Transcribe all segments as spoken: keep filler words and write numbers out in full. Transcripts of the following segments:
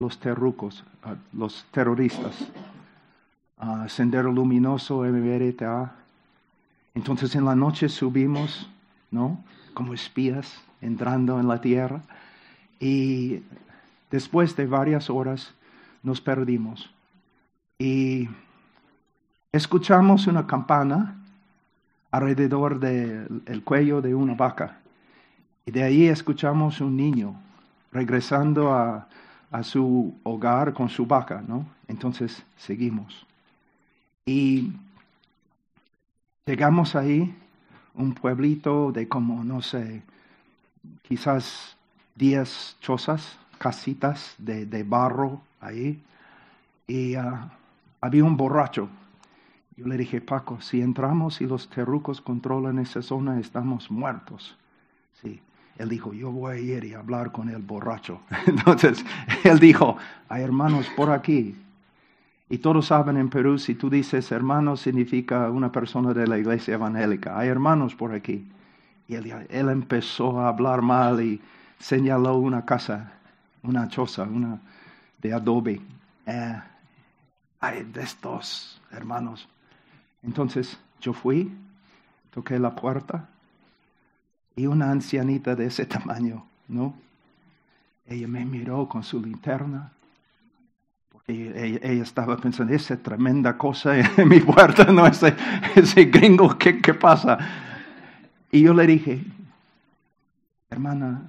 los terrucos, uh, los terroristas. Uh, Sendero Luminoso, M B T A. Entonces en la noche subimos, ¿no? Como espías entrando en la tierra. Y después de varias horas nos perdimos. Y escuchamos una campana alrededor del cuello de una vaca. Y de ahí escuchamos un niño regresando a, a su hogar con su vaca, ¿no? Entonces seguimos. Y llegamos ahí, un pueblito de como, no sé, quizás diez chozas, casitas de, de barro ahí. Y uh, había un borracho. Yo le dije, Paco, si entramos y los terrucos controlan esa zona, estamos muertos. Sí. Él dijo, yo voy a ir y hablar con el borracho. Entonces, él dijo, hay hermanos por aquí. Y todos saben en Perú, si tú dices hermano, significa una persona de la iglesia evangélica. Hay hermanos por aquí. Y él, él empezó a hablar mal y señaló una casa, una choza, una de adobe. Eh, hay de estos hermanos. Entonces yo fui, toqué la puerta y una ancianita de ese tamaño, ¿no? Ella me miró con su linterna. Ella, ella estaba pensando, esa tremenda cosa en mi puerta, no, ese, ese gringo, ¿qué, ¿qué pasa? Y yo le dije, hermana,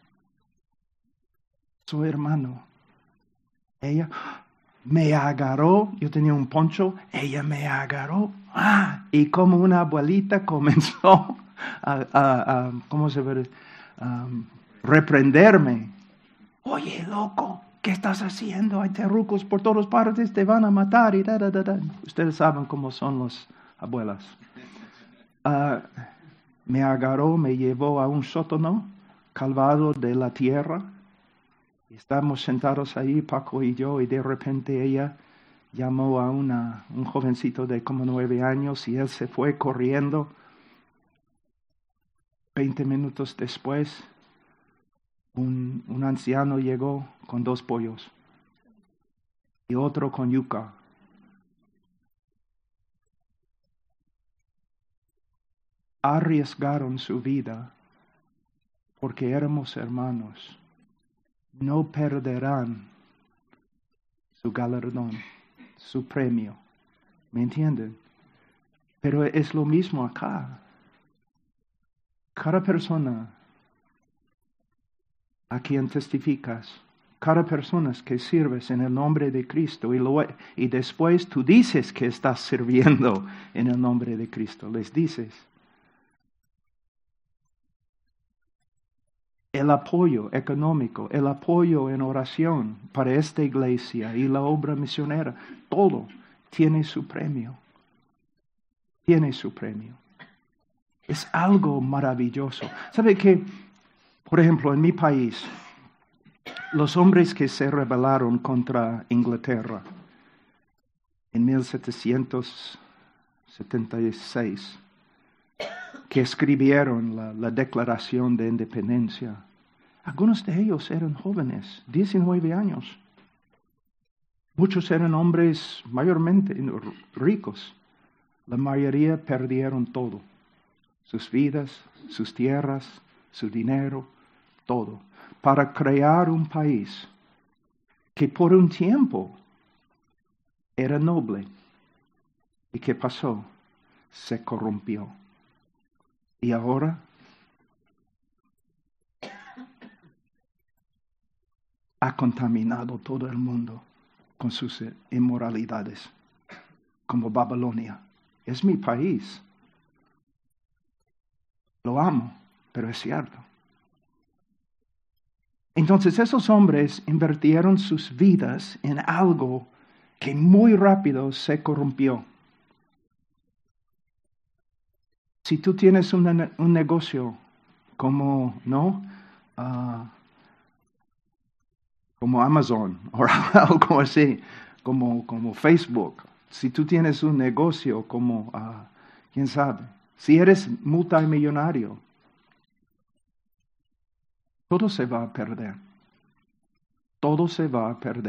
soy hermano. Ella me agarró, yo tenía un poncho, ella me agarró, ah, y como una abuelita comenzó a, a, a ¿cómo se ve? Um, reprenderme. Oye, loco, ¿qué estás haciendo? Hay terrucos por todas partes, te van a matar y da, da, da, da. Ustedes saben cómo son las abuelas. Uh, me agarró, me llevó a un sótano calvado de la tierra. Estamos sentados ahí, Paco y yo, y de repente ella llamó a una, un jovencito de como nueve años y él se fue corriendo. Veinte minutos después, Un, un anciano llegó con dos pollos y otro con yuca. Arriesgaron su vida porque éramos hermanos. No perderán su galardón, su premio. ¿Me entienden? Pero es lo mismo acá. Cada persona a quien testificas, cada persona que sirves en el nombre de Cristo y, lo, y después tú dices que estás sirviendo en el nombre de Cristo, les dices. El apoyo económico, el apoyo en oración para esta iglesia y la obra misionera, todo tiene su premio. Tiene su premio. Es algo maravilloso. ¿Sabe qué? Por ejemplo, en mi país, los hombres que se rebelaron contra Inglaterra en mil setecientos setenta y seis, que escribieron la, la Declaración de Independencia, algunos de ellos eran jóvenes, diecinueve años. Muchos eran hombres mayormente ricos. La mayoría perdieron todo, sus vidas, sus tierras, su dinero, todo, para crear un país que por un tiempo era noble. ¿Y qué pasó? Se corrompió. Y ahora ha contaminado todo el mundo con sus inmoralidades, como Babilonia. Es mi país. Lo amo, pero es cierto. Entonces esos hombres invirtieron sus vidas en algo que muy rápido se corrompió. Si tú tienes un, un negocio como, ¿no? Uh, como Amazon o algo así, como, como Facebook. Si tú tienes un negocio como, uh, quién sabe, si eres multimillonario, todo se va a perder. todo se va a perder.